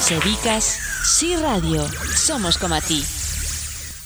Se dicas, sí radio, somos como a ti.